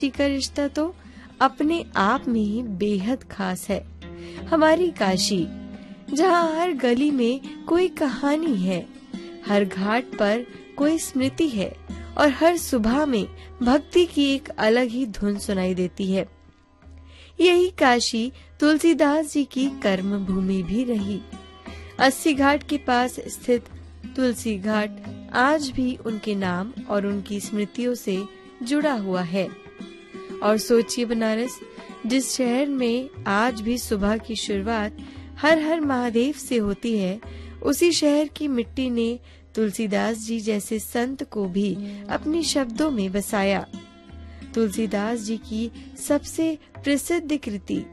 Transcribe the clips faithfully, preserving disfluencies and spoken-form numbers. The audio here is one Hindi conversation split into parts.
जी का रिश्ता तो अपने आप में ही बेहद खास है। हमारी काशी, जहाँ हर गली में कोई कहानी है, हर घाट पर कोई स्मृति है और हर सुबह में भक्ति की एक अलग ही धुन सुनाई देती है। यही काशी तुलसीदास जी की कर्म भूमि भी रही। अस्सी घाट के पास स्थित तुलसी घाट आज भी उनके नाम और उनकी स्मृतियों से जुड़ा हुआ है। और सोचिए बनारस, जिस शहर में आज भी सुबह की शुरुआत हर हर महादेव से होती है, उसी शहर की मिट्टी ने तुलसीदास जी जैसे संत को भी अपने शब्दों में बसाया। तुलसीदास जी की सबसे प्रसिद्ध कृति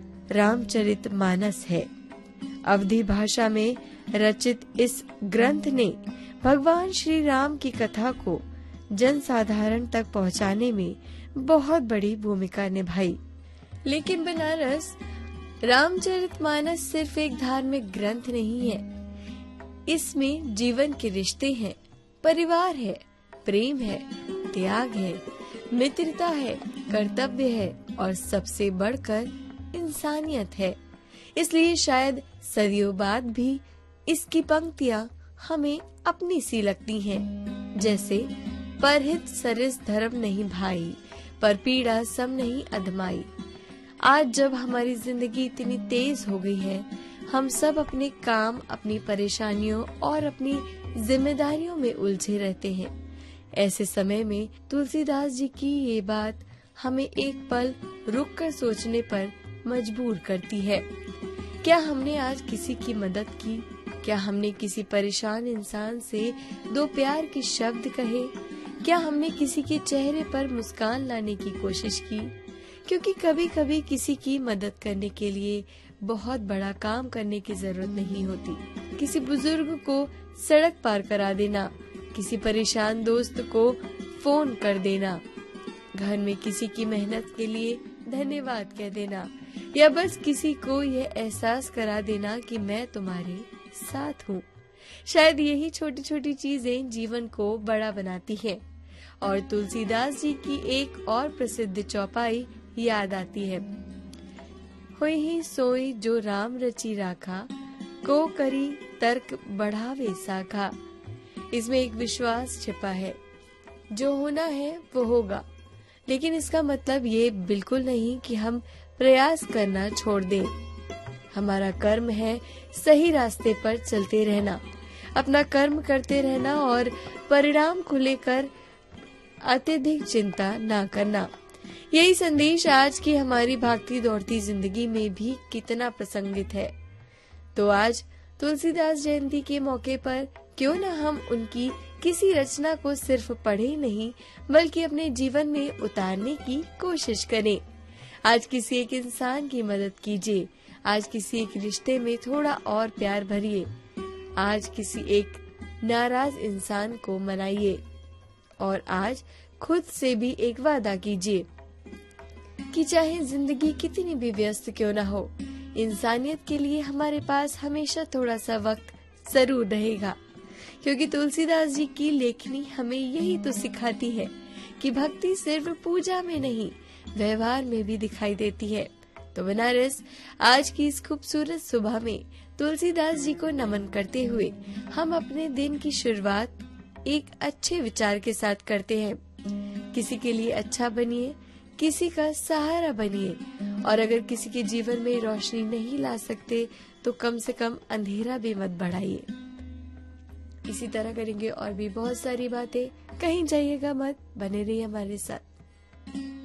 रामचरितमानस है। अवधी भाषा में रचित इस ग्रंथ ने भगवान श्री राम की कथा को जन साधारण तक पहुंचाने में बहुत बड़ी भूमिका निभाई। लेकिन बनारस, रामचरितमानस सिर्फ एक धार्मिक ग्रंथ नहीं है। इसमें जीवन के रिश्ते हैं, परिवार है, प्रेम है, त्याग है, मित्रता है, कर्तव्य है और सबसे बढ़कर इंसानियत है। इसलिए शायद सदियों बाद भी इसकी पंक्तियाँ हमें अपनी सी लगती हैं। जैसे, परहित सरिस धर्म नहीं भाई, पर पीड़ा सम नहीं अधमाई। आज जब हमारी जिंदगी इतनी तेज हो गई है, हम सब अपने काम, अपनी परेशानियों और अपनी जिम्मेदारियों में उलझे रहते हैं। ऐसे समय में तुलसीदास जी की ये बात हमें एक पल रुक कर सोचने पर मजबूर करती है। क्या हमने आज किसी की मदद की? क्या हमने किसी परेशान इंसान से दो प्यार के शब्द कहे? क्या हमने किसी के चेहरे पर मुस्कान लाने की कोशिश की? क्योंकि कभी कभी किसी की मदद करने के लिए बहुत बड़ा काम करने की जरूरत नहीं होती। किसी बुजुर्ग को सड़क पार करा देना, किसी परेशान दोस्त को फोन कर देना, घर में किसी की मेहनत के लिए धन्यवाद कह देना, या बस किसी को यह एहसास करा देना कि मैं तुम्हारे साथ हूँ। शायद यही छोटी छोटी चीजें जीवन को बड़ा बनाती हैं। और तुलसीदास जी की एक और प्रसिद्ध चौपाई याद आती है। होई ही सोई जो राम रची राखा, को करी तर्क बढ़ावे साखा। इसमें एक विश्वास छिपा है, जो होना है वो होगा। लेकिन इसका मतलब ये बिल्कुल नहीं कि हम प्रयास करना छोड़ दें। हमारा कर्म है सही रास्ते पर चलते रहना, अपना कर्म करते रहना और परिणाम को लेकर अत्यधिक चिंता ना करना। यही संदेश आज की हमारी भागती दौड़ती जिंदगी में भी कितना प्रसंगित है। तो आज तुलसीदास जयंती के मौके पर क्यों न हम उनकी किसी रचना को सिर्फ पढ़े ही नहीं, बल्कि अपने जीवन में उतारने की कोशिश करें। आज किसी एक इंसान की मदद कीजिए, आज किसी एक रिश्ते में थोड़ा और प्यार भरिए, आज किसी एक नाराज इंसान को मनाइए और आज खुद से भी एक वादा कीजिए कि चाहे जिंदगी कितनी भी व्यस्त क्यों ना हो, इंसानियत के लिए हमारे पास हमेशा थोड़ा सा वक्त जरूर रहेगा। क्योंकि तुलसीदास जी की लेखनी हमें यही तो सिखाती है कि भक्ति सिर्फ पूजा में नहीं, व्यवहार में भी दिखाई देती है। तो बनारस, आज की इस खूबसूरत सुबह में तुलसीदास जी को नमन करते हुए हम अपने दिन की शुरुआत एक अच्छे विचार के साथ करते हैं। किसी के लिए अच्छा बनिए, किसी का सहारा बनिए, और अगर किसी के जीवन में रोशनी नहीं ला सकते तो कम से कम अंधेरा भी मत बढ़ाइए। इसी तरह करेंगे और भी बहुत सारी बातें। कहीं जाइएगा मत, बने रहिए हमारे साथ।